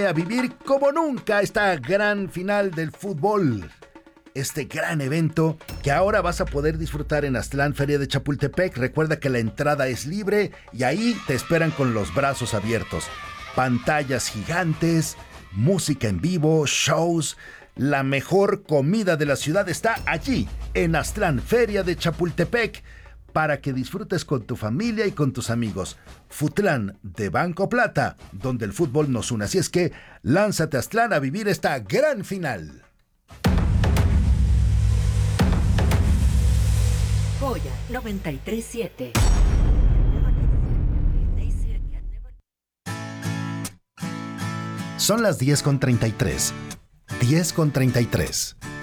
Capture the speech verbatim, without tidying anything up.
Prepárate a vivir como nunca esta gran final del fútbol. Este gran evento que ahora vas a poder disfrutar en Aztlán Feria de Chapultepec. Recuerda que la entrada es libre y ahí te esperan con los brazos abiertos. Pantallas gigantes, música en vivo, shows. La mejor comida de la ciudad está allí, en Aztlán Feria de Chapultepec, para que disfrutes con tu familia y con tus amigos. Futlán de Banco Plata, donde el fútbol nos une. Así es que lánzate a Aztlán a vivir esta gran final. Joya noventa y tres siete. Son las diez con treinta y tres. diez con treinta y tres.